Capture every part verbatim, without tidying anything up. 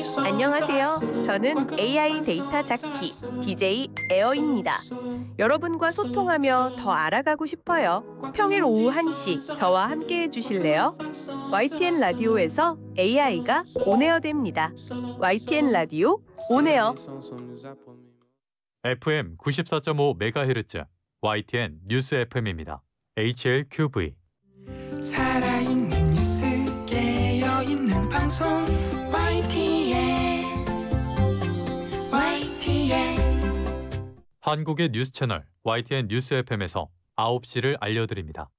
안녕하세요. 저는 에이아이 데이터 잡기 디제이 에어입니다. 여러분과 소통하며 더 알아가고 싶어요. 평일 오후 한 시 저와 함께 해주실래요? 와이티엔 라디오에서 에이아이가 온에어됩니다. 와이티엔 라디오 온에어. 에프엠 구십사 점 오 메가헤르츠 와이티엔 뉴스 에프엠입니다. 에이치엘큐브이 살아있는 뉴스 깨어있는 방송 와이티엔 와이티엔 한국의 뉴스 채널 와이티엔 뉴스 에프엠에서 아홉 시를 알려드립니다.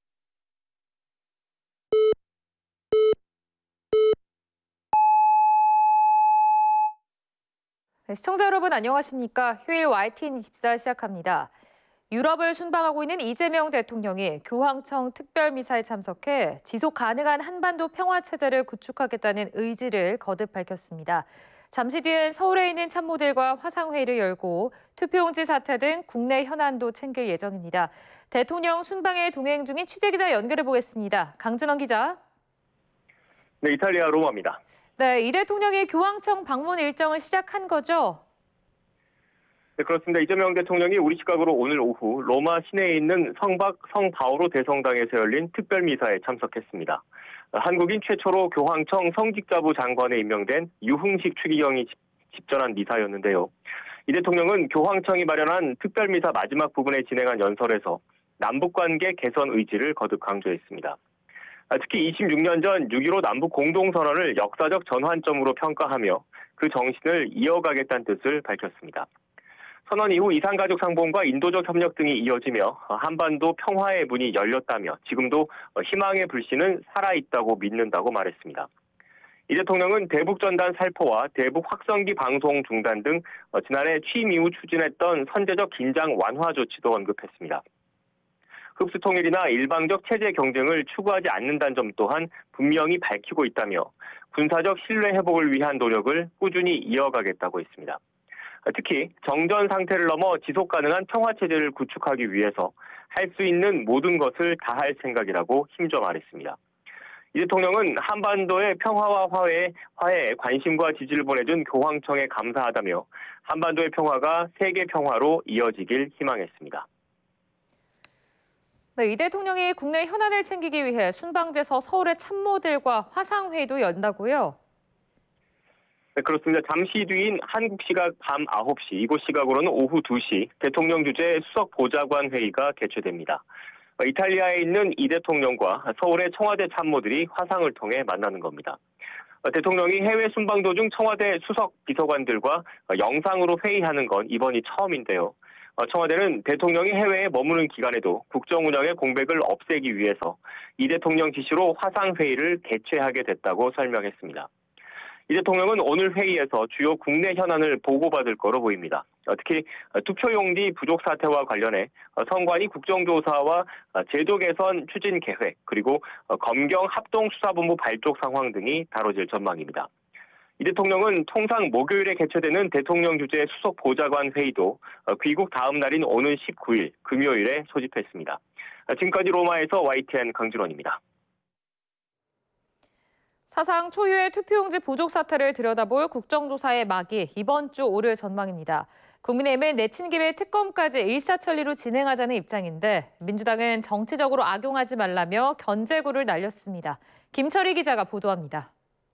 네, 시청자 여러분 안녕하십니까? 휴일 와이티엔 이십사 시작합니다. 유럽을 순방하고 있는 이재명 대통령이 교황청 특별미사에 참석해 지속 가능한 한반도 평화체제를 구축하겠다는 의지를 거듭 밝혔습니다. 잠시 뒤엔 서울에 있는 참모들과 화상회의를 열고 투표용지 사태 등 국내 현안도 챙길 예정입니다. 대통령 순방에 동행 중인 취재기자 연결해 보겠습니다. 강준원 기자. 네, 이탈리아 로마입니다. 네, 이 대통령이 교황청 방문 일정을 시작한 거죠? 네, 그렇습니다. 이재명 대통령이 우리 시각으로 오늘 오후 로마 시내에 있는 성박 성바오로 대성당에서 열린 특별미사에 참석했습니다. 한국인 최초로 교황청 성직자부 장관에 임명된 유흥식 추기경이 집전한 미사였는데요. 이 대통령은 교황청이 마련한 특별미사 마지막 부분에 진행한 연설에서 남북관계 개선 의지를 거듭 강조했습니다. 특히 이십육 년 전 육 일오 남북 공동선언을 역사적 전환점으로 평가하며 그 정신을 이어가겠다는 뜻을 밝혔습니다. 선언 이후 이산가족 상봉과 인도적 협력 등이 이어지며 한반도 평화의 문이 열렸다며 지금도 희망의 불씨는 살아있다고 믿는다고 말했습니다. 이 대통령은 대북전단 살포와 대북 확성기 방송 중단 등 지난해 취임 이후 추진했던 선제적 긴장 완화 조치도 언급했습니다. 흡수통일이나 일방적 체제 경쟁을 추구하지 않는다는 점 또한 분명히 밝히고 있다며 군사적 신뢰 회복을 위한 노력을 꾸준히 이어가겠다고 했습니다. 특히 정전 상태를 넘어 지속 가능한 평화체제를 구축하기 위해서 할 수 있는 모든 것을 다할 생각이라고 힘줘 말했습니다. 이 대통령은 한반도의 평화와 화해에, 화해에 관심과 지지를 보내준 교황청에 감사하다며 한반도의 평화가 세계 평화로 이어지길 희망했습니다. 네, 이 대통령이 국내 현안을 챙기기 위해 순방지에서 서울의 참모들과 화상회의도 연다고요? 네, 그렇습니다. 잠시 뒤인 한국 시각 밤 아홉 시, 이곳 시각으로는 오후 두 시 대통령 주재 수석 보좌관 회의가 개최됩니다. 이탈리아에 있는 이 대통령과 서울의 청와대 참모들이 화상을 통해 만나는 겁니다. 대통령이 해외 순방 도중 청와대 수석 비서관들과 영상으로 회의하는 건 이번이 처음인데요. 청와대는 대통령이 해외에 머무는 기간에도 국정 운영의 공백을 없애기 위해서 이 대통령 지시로 화상회의를 개최하게 됐다고 설명했습니다. 이 대통령은 오늘 회의에서 주요 국내 현안을 보고받을 거로 보입니다. 특히 투표용지 부족 사태와 관련해 선관위 국정조사와 제도 개선 추진 계획, 그리고 검경 합동수사본부 발족 상황 등이 다뤄질 전망입니다. 이 대통령은 통상 목요일에 개최되는 대통령 주재 수석 보좌관 회의도 귀국 다음 날인 오는 십구 일 금요일에 소집했습니다. 지금까지 로마에서 와이티엔 강준원입니다. 사상 초유의 투표용지 부족 사태를 들여다볼 국정조사의 막이 이번 주 오를 전망입니다. 국민의힘은 내친 김에 특검까지 일사천리로 진행하자는 입장인데 민주당은 정치적으로 악용하지 말라며 견제구를 날렸습니다. 김철희 기자가 보도합니다.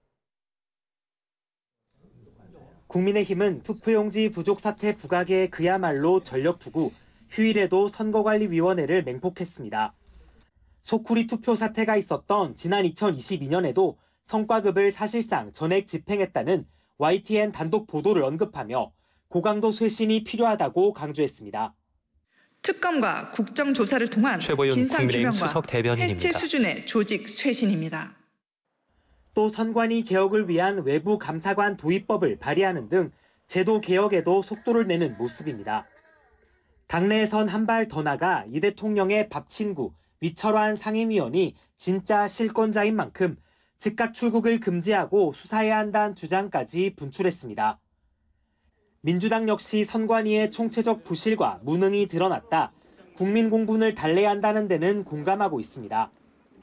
국민의힘은 투표용지 부족 사태 부각에 그야말로 전력 투구, 휴일에도 선거관리위원회를 맹폭했습니다. 소쿠리 투표 사태가 있었던 지난 이천이십이 년에도 성과급을 사실상 전액 집행했다는 와이티엔 단독 보도를 언급하며 고강도 쇄신이 필요하다고 강조했습니다. 특검과 국정조사를 통한 진상규명과 해체 수준의 조직 쇄신입니다. 또 선관위 개혁을 위한 외부 감사관 도입법을 발의하는 등 제도 개혁에도 속도를 내는 모습입니다. 당내에선 한 발 더 나가 이 대통령의 밥친구 위철환 상임위원이 진짜 실권자인 만큼 즉각 출국을 금지하고 수사해야 한다는 주장까지 분출했습니다. 민주당 역시 선관위의 총체적 부실과 무능이 드러났다. 국민 공분을 달래야 한다는 데는 공감하고 있습니다.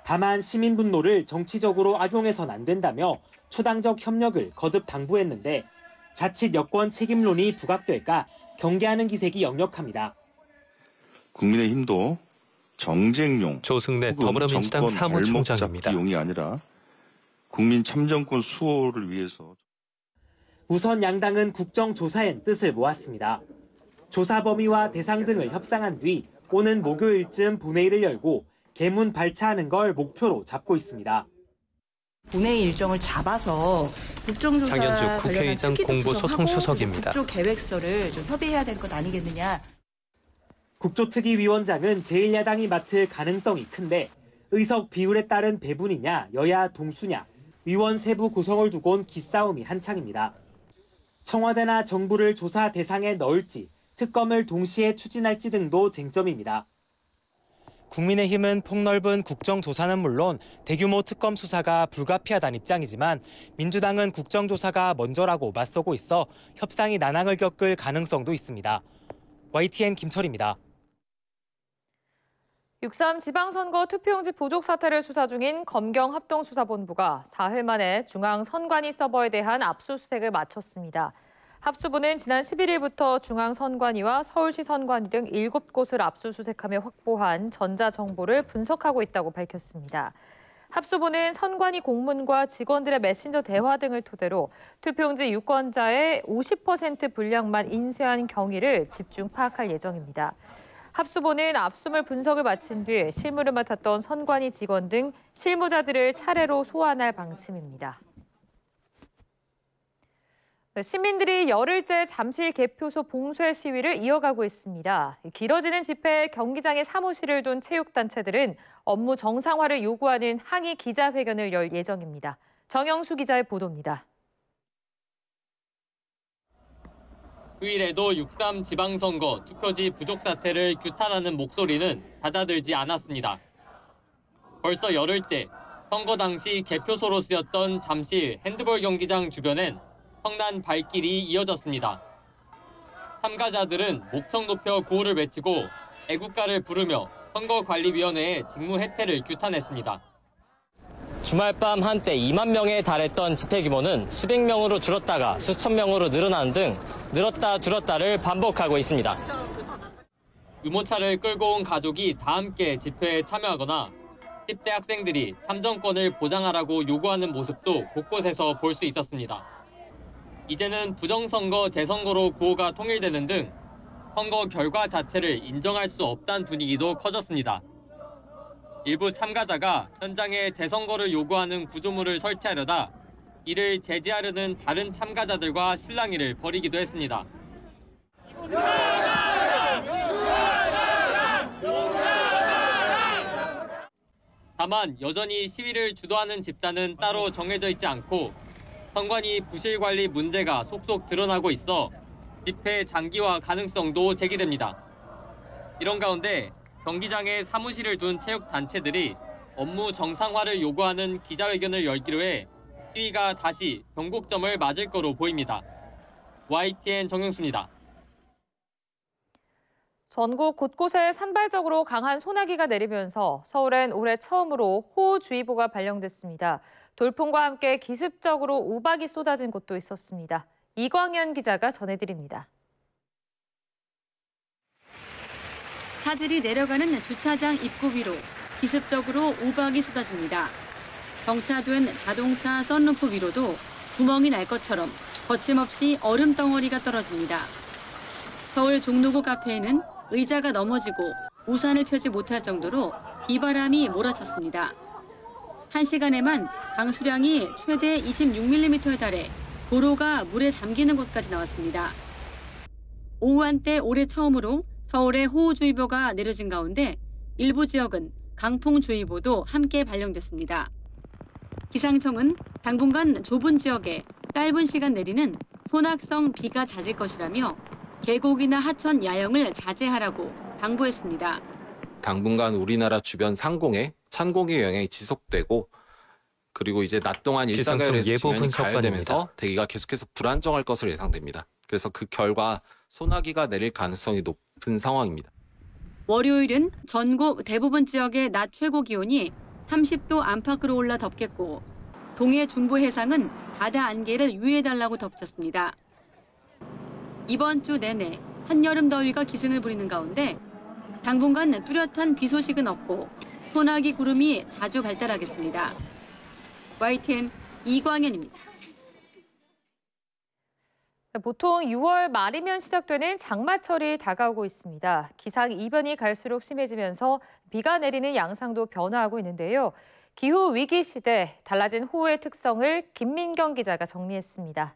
다만 시민 분노를 정치적으로 악용해선 안 된다며 초당적 협력을 거듭 당부했는데 자칫 여권 책임론이 부각될까 경계하는 기색이 역력합니다. 국민의힘도 정쟁용, 조승래 더불어민주당 사무총장입니다. 용이 아니라 국민 참정권 수호를 위해서. 우선 양당은 국정조사엔 뜻을 모았습니다. 조사 범위와 대상 등을 협상한 뒤 오는 목요일쯤 본회의를 열고 개문 발차하는 걸 목표로 잡고 있습니다. 본회의 일정을 잡아서 국정조사 장현주 국회의장 공보소통수석입니다. 국조계획서를 좀 협의해야 될 것 아니겠느냐. 국조특위위원장은 제일 야당이 맡을 가능성이 큰데 의석 비율에 따른 배분이냐 여야 동수냐 위원 세부 구성을 두곤 기싸움이 한창입니다. 청와대나 정부를 조사 대상에 넣을지 특검을 동시에 추진할지 등도 쟁점입니다. 국민의힘은 폭넓은 국정조사는 물론 대규모 특검 수사가 불가피하다는 입장이지만 민주당은 국정조사가 먼저라고 맞서고 있어 협상이 난항을 겪을 가능성도 있습니다. 와이티엔 김철입니다. 육삼 지방선거 투표용지 부족 사태를 수사 중인 검경합동수사본부가 사흘 만에 중앙선관위 서버에 대한 압수수색을 마쳤습니다. 합수부는 지난 십일일부터 중앙선관위와 서울시 선관위 등 일곱 곳을 압수수색하며 확보한 전자정보를 분석하고 있다고 밝혔습니다. 합수부는 선관위 공문과 직원들의 메신저 대화 등을 토대로 투표용지 유권자의 오십 퍼센트 분량만 인쇄한 경위를 집중 파악할 예정입니다. 합수부는 압수물 분석을 마친 뒤 실무를 맡았던 선관위 직원 등 실무자들을 차례로 소환할 방침입니다. 시민들이 열흘째 잠실 개표소 봉쇄 시위를 이어가고 있습니다. 길어지는 집회에 경기장에 사무실을 둔 체육단체들은 업무 정상화를 요구하는 항의 기자회견을 열 예정입니다. 정영수 기자의 보도입니다. 휴일에도 육삼 지방선거 투표지 부족 사태를 규탄하는 목소리는 잦아들지 않았습니다. 벌써 열흘째 선거 당시 개표소로 쓰였던 잠실 핸드볼 경기장 주변엔 성난 발길이 이어졌습니다. 참가자들은 목청 높여 구호를 외치고 애국가를 부르며 선거관리위원회의 직무 해태를 규탄했습니다. 주말 밤 한때 이만 명에 달했던 집회 규모는 수백 명으로 줄었다가 수천 명으로 늘어나는 등 늘었다 줄었다를 반복하고 있습니다. 유모차를 끌고 온 가족이 다 함께 집회에 참여하거나 십 대 학생들이 참정권을 보장하라고 요구하는 모습도 곳곳에서 볼 수 있었습니다. 이제는 부정선거 재선거로 구호가 통일되는 등 선거 결과 자체를 인정할 수 없다는 분위기도 커졌습니다. 일부 참가자가 현장에 재선거를 요구하는 구조물을 설치하려다 이를 제지하려는 다른 참가자들과 실랑이를 벌이기도 했습니다. 다만 여전히 시위를 주도하는 집단은 따로 정해져 있지 않고 선관위 부실 관리 문제가 속속 드러나고 있어 집회 장기화 가능성도 제기됩니다. 이런 가운데 경기장에 사무실을 둔 체육단체들이 업무 정상화를 요구하는 기자회견을 열기로 해 시위가 다시 변곡점을 맞을 거로 보입니다. 와이티엔 정영수입니다. 전국 곳곳에 산발적으로 강한 소나기가 내리면서 서울엔 올해 처음으로 호우주의보가 발령됐습니다. 돌풍과 함께 기습적으로 우박이 쏟아진 곳도 있었습니다. 이광현 기자가 전해드립니다. 차들이 내려가는 주차장 입구 위로 기습적으로 우박이 쏟아집니다. 정차된 자동차 썬루프 위로도 구멍이 날 것처럼 거침없이 얼음 덩어리가 떨어집니다. 서울 종로구 카페에는 의자가 넘어지고 우산을 펴지 못할 정도로 비바람이 몰아쳤습니다. 한 시간에만 강수량이 최대 이십육 밀리미터에 달해 도로가 물에 잠기는 곳까지 나왔습니다. 오후 한때 올해 처음으로 서울에 호우주의보가 내려진 가운데 일부 지역은 강풍주의보도 함께 발령됐습니다. 기상청은 당분간 좁은 지역에 짧은 시간 내리는 소낙성 비가 잦을 것이라며 계곡이나 하천 야영을 자제하라고 당부했습니다. 당분간 우리나라 주변 상공에 찬공기 영향이 지속되고 그리고 이제 낮 동안 일상가열의 지면이 가열되면서 대기가 계속해서 불안정할 것으로 예상됩니다. 그래서 그 결과 소나기가 내릴 가능성이 높은 상황입니다. 월요일은 전국 대부분 지역의 낮 최고 기온이 삼십 도 안팎으로 올라 덮겠고 동해 중부 해상은 바다 안개를 유의해달라고 덧붙였습니다. 이번 주 내내 한여름 더위가 기승을 부리는 가운데 당분간 뚜렷한 비 소식은 없고 소나기 구름이 자주 발달하겠습니다. 와이티엔 이광현입니다. 보통 유월 말이면 시작되는 장마철이 다가오고 있습니다. 기상이변이 갈수록 심해지면서 비가 내리는 양상도 변화하고 있는데요. 기후 위기 시대 달라진 호우의 특성을 김민경 기자가 정리했습니다.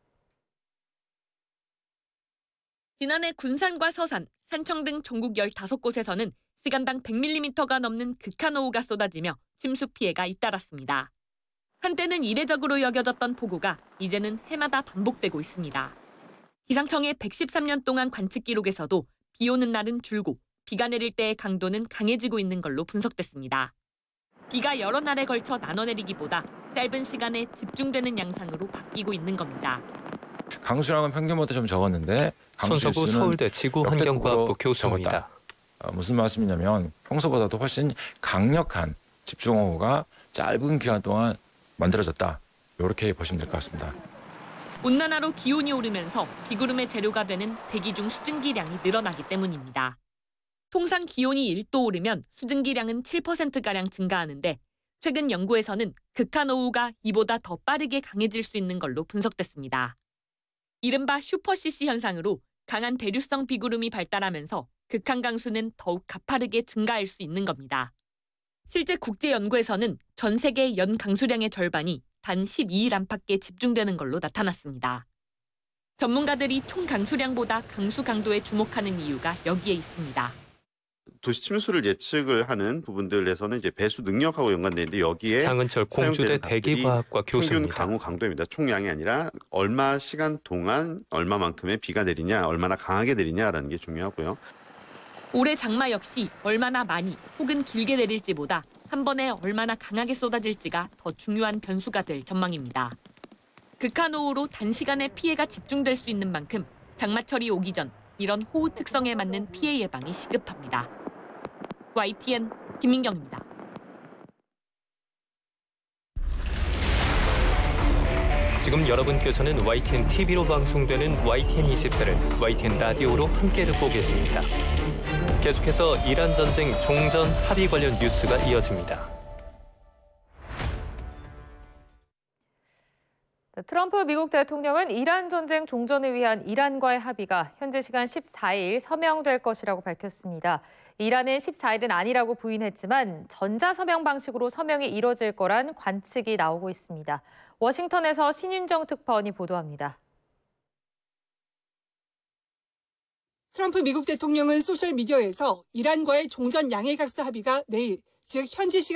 지난해 군산과 서산, 산청 등 전국 열다섯 곳에서는 시간당 백 밀리미터가 넘는 극한호우가 쏟아지며 침수 피해가 잇따랐습니다. 한때는 이례적으로 여겨졌던 폭우가 이제는 해마다 반복되고 있습니다. 기상청의 백십삼 년 동안 관측 기록에서도 비 오는 날은 줄고 비가 내릴 때의 강도는 강해지고 있는 걸로 분석됐습니다. 비가 여러 날에 걸쳐 나눠 내리기보다 짧은 시간에 집중되는 양상으로 바뀌고 있는 겁니다. 강수량은 평균보다 좀 적었는데 손석우 서울대 지구환경과학부 교수입니다. 어, 무슨 말씀이냐면 평소보다도 훨씬 강력한 집중호우가 짧은 기간 동안 만들어졌다. 이렇게 보시면 될 것 같습니다. 온난화로 기온이 오르면서 비구름의 재료가 되는 대기 중 수증기량이 늘어나기 때문입니다. 통상 기온이 일 도 오르면 수증기량은 칠 퍼센트가량 증가하는데 최근 연구에서는 극한호우가 이보다 더 빠르게 강해질 수 있는 걸로 분석됐습니다. 이른바 슈퍼씨씨 현상으로 강한 대류성 비구름이 발달하면서 극한 강수는 더욱 가파르게 증가할 수 있는 겁니다. 실제 국제 연구에서는 전 세계 연 강수량의 절반이 단 십이 일 안팎에 집중되는 걸로 나타났습니다. 전문가들이 총 강수량보다 강수 강도에 주목하는 이유가 여기에 있습니다. 도시 침수를 예측을 하는 부분들에서는 이제 배수 능력하고 연관돼 있는데 여기에 장은철 공주대 대기과학과 교수입니다. 평균 강우 강도입니다. 총량이 아니라 얼마 시간 동안 얼마만큼의 비가 내리냐, 얼마나 강하게 내리냐라는 게 중요하고요. 올해 장마 역시 얼마나 많이 혹은 길게 내릴지보다 한 번에 얼마나 강하게 쏟아질지가 더 중요한 변수가 될 전망입니다. 극한호우로 단시간에 피해가 집중될 수 있는 만큼 장마철이 오기 전 이런 호우 특성에 맞는 피해 예방이 시급합니다. 와이티엔 김민경입니다. 지금 여러분께서는 와이티엔 티비로 방송되는 와이티엔 이십사를 와이티엔 라디오로 함께 듣고 계십니다. 계속해서 이란 전쟁 종전 합의 관련 뉴스가 이어집니다. 트럼프 미국 대통령은 이란 전쟁 종전을 위한 이란과의 합의가 현지 시간 십사 일 서명될 것이라고 밝혔습니다. 이란은 십사 일은 아니라고 부인했지만 전자서명 방식으로 서명이 이뤄질 거란 관측이 나오고 있습니다. 워싱턴에서 신윤정 특파원이 보도합니다. 트럼프 미국 대통령은 소셜미디어에서 이란과의 종전 양해각서 합의가 내일, 즉 현지 시간